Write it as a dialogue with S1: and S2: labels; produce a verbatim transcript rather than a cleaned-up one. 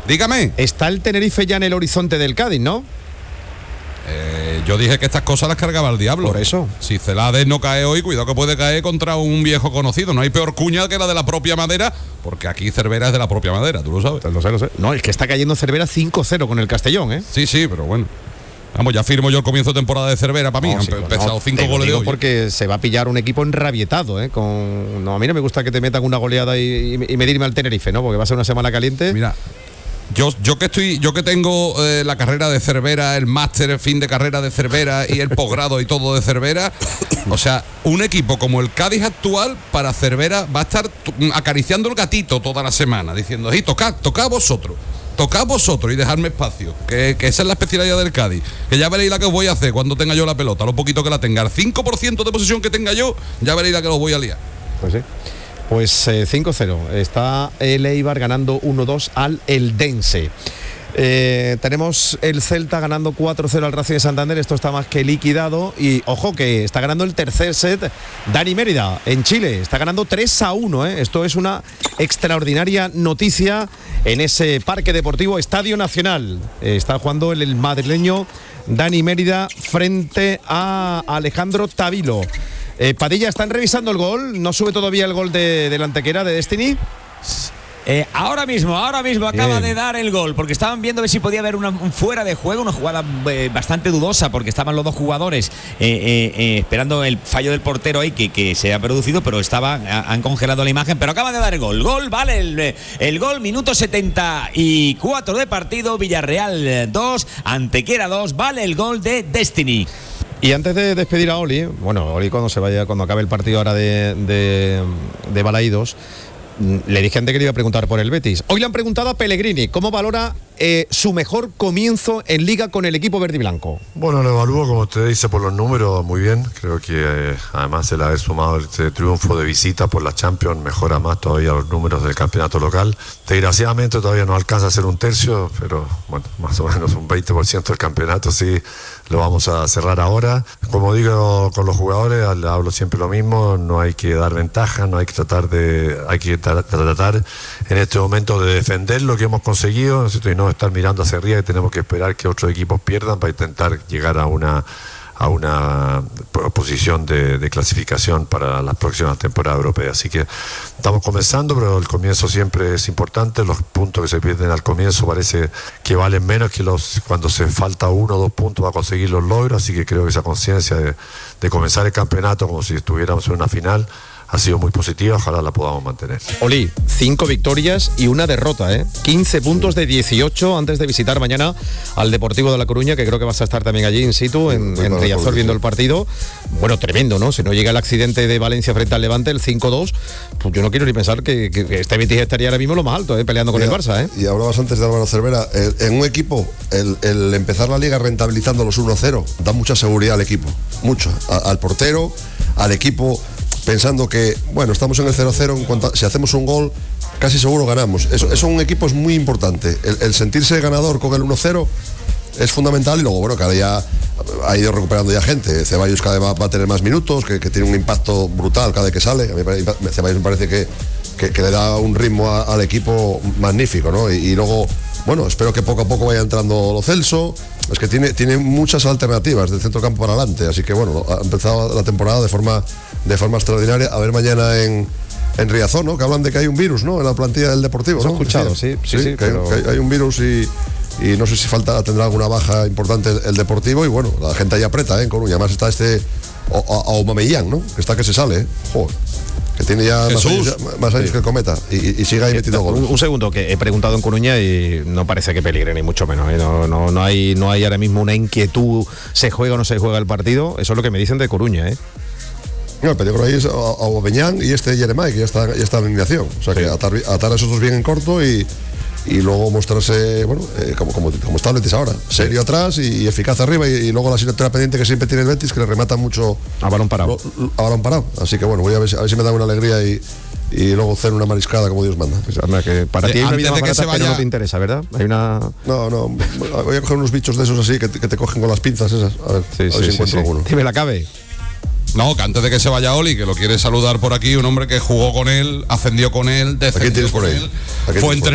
S1: Dígame.
S2: Está el Tenerife ya en el horizonte del Cádiz, ¿no?
S1: Eh, yo dije que estas cosas las cargaba el diablo.
S2: Por eso.
S1: Si Celades no cae hoy, cuidado que puede caer contra un viejo conocido. No hay peor cuña que la de la propia Madera, porque aquí Cervera es de la propia Madera, tú lo sabes.
S2: Lo sé, lo sé. No, es que está cayendo Cervera cinco cero con el Castellón, ¿eh?
S1: Sí, sí, pero bueno. Vamos, ya firmo yo el comienzo de temporada de Cervera para mí.
S2: No,
S1: Han
S2: sí,
S1: empezado
S2: no,
S1: cinco
S2: te
S1: goles de
S2: digo
S1: hoy.
S2: porque se va a pillar un equipo enrabietado, ¿eh? Con... No, a mí no me gusta que te metan una goleada y, y, y medirme al Tenerife, ¿no? Porque va a ser una semana caliente.
S1: Mira, yo, yo que estoy, yo que tengo eh, la carrera de Cervera, el máster, el fin de carrera de Cervera y el posgrado y todo de Cervera, o sea, un equipo como el Cádiz actual para Cervera va a estar t- acariciando el gatito toda la semana, diciendo, sí, tocad, tocad vosotros. Tocad vosotros y dejadme espacio, que, que esa es la especialidad del Cádiz, que ya veréis la que os voy a hacer cuando tenga yo la pelota, lo poquito que la tenga, el cinco por ciento de posesión que tenga yo, ya veréis la que os voy a liar.
S2: Pues sí. Pues eh, cinco cero, está el Eibar ganando uno dos al Eldense. Eh, tenemos el Celta ganando cuatro cero al Racing de Santander, esto está más que liquidado y ojo que está ganando el tercer set Dani Mérida en Chile, está ganando tres a uno, ¿eh? Esto es una extraordinaria noticia en ese parque deportivo Estadio Nacional. Eh, está jugando el, el madrileño Dani Mérida frente a Alejandro Tavilo. Eh, Padilla, ¿están revisando el gol? ¿No sube todavía el gol de, de la Antequera de Destiny?
S3: Eh, ahora mismo, ahora mismo acaba
S2: Bien.
S3: de dar el gol, porque estaban viendo a ver si podía haber una, un fuera de juego, una jugada eh, bastante dudosa, porque estaban los dos jugadores eh, eh, eh, esperando el fallo del portero ahí que, que se ha producido, pero estaban, ha, han congelado la imagen, pero acaba de dar el gol. Gol, vale, el, el gol, minuto setenta y cuatro de partido, Villarreal dos, Antequera dos, vale el gol de Destiny.
S2: Y antes de despedir a Oli, bueno, Oli cuando se vaya, cuando acabe el partido ahora de, de, de Balaídos, le dije antes que le iba a preguntar por el Betis. Hoy le han preguntado a Pellegrini cómo valora eh, su mejor comienzo en Liga con el equipo verde y blanco.
S4: Bueno, lo evalúo, como usted dice, por los números, muy bien. Creo que eh, además el haber sumado este triunfo de visita por la Champions mejora más todavía los números del campeonato local. Desgraciadamente todavía no alcanza a ser un tercio, pero bueno, más o menos un veinte por ciento del campeonato sí lo vamos a cerrar ahora. Como digo con los jugadores, hablo siempre lo mismo, no hay que dar ventaja, no hay que tratar de, hay que tra- tratar en este momento de defender lo que hemos conseguido, ¿no? Y no estar mirando hacia arriba, y tenemos que esperar que otros equipos pierdan para intentar llegar a una a una posición de, de clasificación para las próximas temporadas europeas. Así que estamos comenzando, pero el comienzo siempre es importante. Los puntos que se pierden al comienzo parece que valen menos que los cuando se falta uno o dos puntos para conseguir los logros, así que creo que esa conciencia de, de comenzar el campeonato como si estuviéramos en una final ha sido muy positiva, ojalá la podamos mantener.
S2: Oli, cinco victorias y una derrota, ¿eh? quince puntos de dieciocho antes de visitar mañana al Deportivo de La Coruña, que creo que vas a estar también allí in situ, en,
S5: Sí,
S2: en Riazor, viendo el partido. Bueno, tremendo, ¿no? Si no llega el accidente de Valencia frente al Levante, el cinco dos, pues yo no quiero ni pensar que, que, que este Betis estaría ahora mismo lo más alto, ¿eh? Peleando con
S5: y,
S2: el Barça, ¿eh?
S5: Y hablabas antes de Álvaro Cervera, el, en un equipo, el, el empezar la liga rentabilizando los uno cero da mucha seguridad al equipo, mucho, a, al portero, al equipo, pensando que, bueno, estamos en el cero cero, en cuanto a, si hacemos un gol, casi seguro ganamos. Eso, eso en un equipo es muy importante. El, el sentirse ganador con el uno cero es fundamental, y luego, bueno, cada día ha ido recuperando ya gente. Ceballos cada vez va, va a tener más minutos, que, que tiene un impacto brutal cada vez que sale. A mí Ceballos me parece que, que, que le da un ritmo a, al equipo magnífico, ¿no? Y, y luego, bueno, espero que poco a poco vaya entrando Lo Celso. Es que tiene, tiene muchas alternativas del centro campo para adelante, así que bueno, ha empezado la temporada de forma, de forma extraordinaria. A ver mañana en, en Riazor, ¿no? Que hablan de que hay un virus, ¿no? En la plantilla del Deportivo, ¿no?
S2: He escuchado, sí, sí, sí,
S5: sí, que,
S2: pero...
S5: hay, que hay un virus y, y no sé si falta, tendrá alguna baja importante el, el Deportivo, y bueno, la gente ahí aprieta, ¿eh? En Coruña, además está este Aubameyang, ¿no? Que está que se sale, ¿eh? Joder. Que tiene ya más años, ya, más años sí. que el Cometa, y, y sigue ahí metiendo goles.
S2: Un, un segundo, que he preguntado en Coruña y no parece que peligre, ni mucho menos, ¿eh? no, no, no, hay, no hay ahora mismo una inquietud, se juega o no se juega el partido. Eso es lo que me dicen de Coruña, ¿eh?
S5: No, el peligro ahí es Aubameyang y este Jeremai, que ya está, ya está en alineación. O sea, sí. que atar, atar a esos dos bien en corto y, y luego mostrarse, bueno, eh, como, como, como está el Betis ahora, serio sí. atrás y, y eficaz arriba, y, y luego la asignatura pendiente que siempre tiene el Betis, que le remata mucho
S2: a balón parado.
S5: Lo, a balón parado. Así que bueno, voy a ver, a ver si me da una alegría y, y luego hacer una mariscada como Dios manda.
S2: Pues, anda, que para eh, ti hay una vida más barata, vaya... que no te interesa, ¿verdad? Hay una...
S5: No, no, voy a coger unos bichos de esos así que te, que te cogen con las pinzas esas. A ver,
S2: sí,
S5: a ver
S2: sí,
S5: si
S2: sí,
S5: encuentro
S2: sí.
S5: alguno.
S2: Dime la cabe.
S1: No, que antes de que se vaya Oli, que lo quiere saludar por aquí, un hombre que jugó con él, ascendió con él, descendió
S5: ¿A quién tienes
S1: con
S5: por ahí?
S1: él,
S5: ¿A quién
S1: fue entre